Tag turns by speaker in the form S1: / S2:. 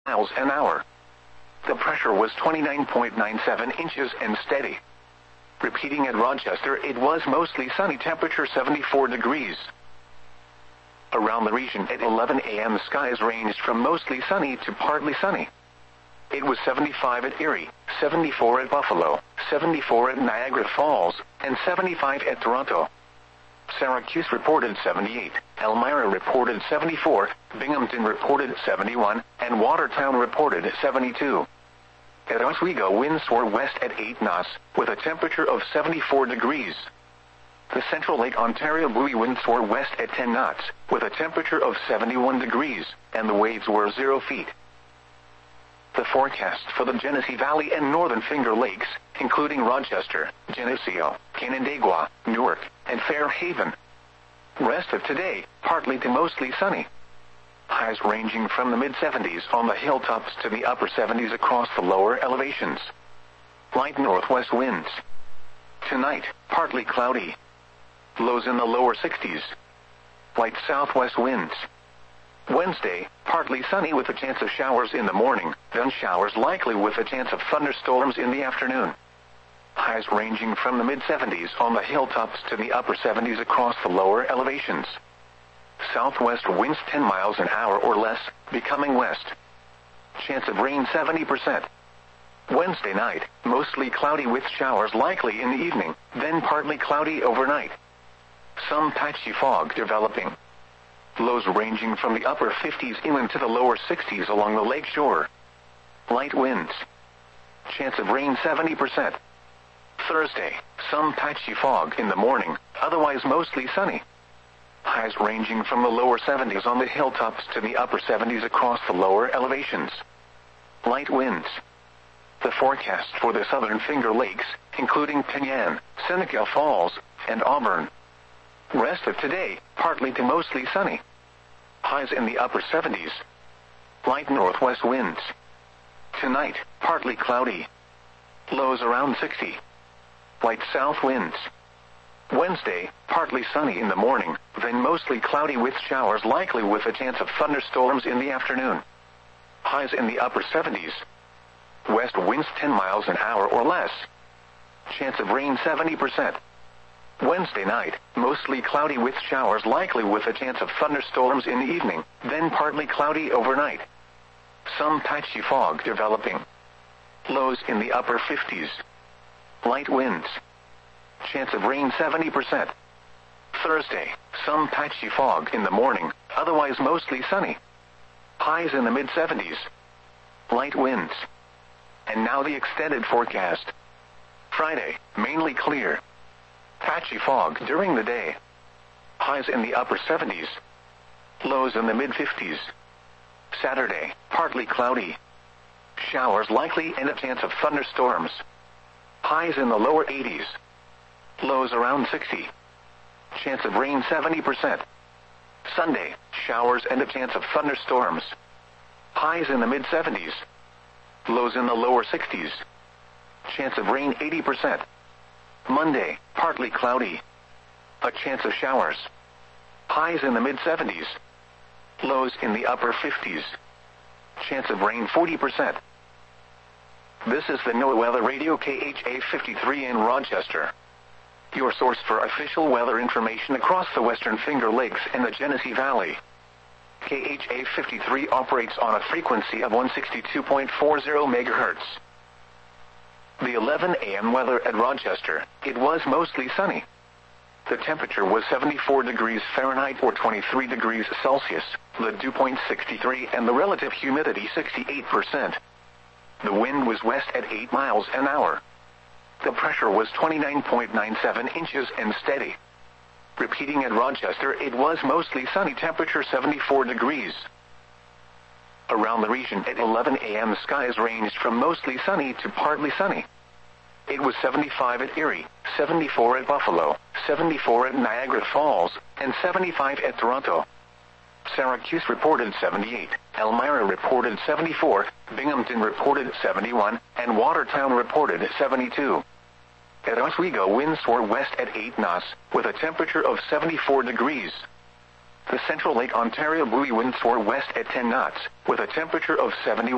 S1: miles an hour. The pressure was 29.97 inches and steady. Repeating at Rochester, it was mostly sunny, temperature 74 degrees. Around the region at 11 a.m. skies ranged from mostly sunny to partly sunny. It was 75 at Erie, 74 at Buffalo, 74 at Niagara Falls, and 75 at Toronto. Syracuse reported 78, Elmira reported 74, Binghamton reported 71, and Watertown reported 72. At Oswego, winds were west at 8 knots, with a temperature of 74 degrees. The Central Lake Ontario buoy winds were west at 10 knots, with a temperature of 71 degrees, and the waves were 0 feet. The forecast for the Genesee Valley and Northern Finger Lakes, including Rochester, Geneseo, Canandaigua, Newark, and Fairhaven. Rest of today, partly to mostly sunny. Highs ranging from the mid-70s on the hilltops to the upper 70s across the lower elevations. Light northwest winds. Tonight, partly cloudy. Lows in the lower 60s. Light southwest winds. Wednesday, partly sunny with a chance of showers in the morning, then showers likely with a chance of thunderstorms in the afternoon. Highs ranging from the mid-70s on the hilltops to the upper 70s across the lower elevations. Southwest winds 10 miles an hour or less, becoming west. Chance of rain 70%. Wednesday night, mostly cloudy with showers likely in the evening, then partly cloudy overnight. Some patchy fog developing. Lows ranging from the upper 50s inland to the lower 60s along the lake shore. Light winds. Chance of rain 70%. Thursday, some patchy fog in the morning, otherwise mostly sunny. Highs ranging from the lower 70s on the hilltops to the upper 70s across the lower elevations. Light winds. The forecast for the Southern Finger Lakes, including Penyan, Seneca Falls, and Auburn. Rest of today, partly to mostly sunny. Highs in the upper 70s. Light northwest winds. Tonight, partly cloudy. Lows around 60. Light south winds. Wednesday, partly sunny in the morning, then mostly cloudy with showers likely with a chance of thunderstorms in the afternoon. Highs in the upper 70s. West winds 10 miles an hour or less. Chance of rain 70%. Wednesday night, mostly cloudy with showers likely with a chance of thunderstorms in the evening, then partly cloudy overnight. Some patchy fog developing. Lows in the upper 50s. Light winds. Chance of rain 70%. Thursday, some patchy fog in the morning, otherwise mostly sunny. Highs in the mid-70s. Light winds. And now the extended forecast. Friday, mainly clear. Patchy fog during the day. Highs in the upper 70s. Lows in the mid-50s. Saturday, partly cloudy. Showers likely and a chance of thunderstorms. Highs in the lower 80s. Lows around 60. Chance of rain 70%. Sunday, showers and a chance of thunderstorms. Highs in the mid-70s. Lows in the lower 60s. Chance of rain 80%. Monday, partly cloudy. A chance of showers. Highs in the mid-70s. Lows in the upper 50s. Chance of rain 40%. This is the NOAA Weather Radio KHA 53 in Rochester. Your source for official weather information across the Western Finger Lakes and the Genesee Valley. KHA 53 operates on a frequency of 162.40 MHz. The 11 a.m. weather at Rochester, it was mostly sunny. The temperature was 74 degrees Fahrenheit or 23 degrees Celsius, the dew point 63 and the relative humidity 68%. The wind was west at 8 miles an hour. The pressure was 29.97 inches and steady. Repeating at Rochester, it was mostly sunny, temperature 74 degrees. Around the region at 11 a.m. skies ranged from mostly sunny to partly sunny. It was 75 at Erie, 74 at Buffalo, 74 at Niagara Falls, and 75 at Toronto. Syracuse reported 78, Elmira reported 74, Binghamton reported 71, and Watertown reported 72. At Oswego, winds were west at 8 knots, with a temperature of 74 degrees. The Central Lake Ontario buoy winds were west at 10 knots, with a temperature of 71.